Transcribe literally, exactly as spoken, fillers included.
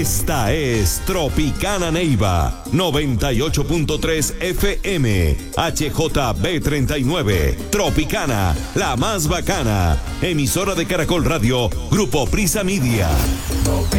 Esta es Tropicana Neiva, noventa y ocho punto tres F M, H J B treinta y nueve. Tropicana, la más bacana. Emisora de Caracol Radio, Grupo Prisa Media.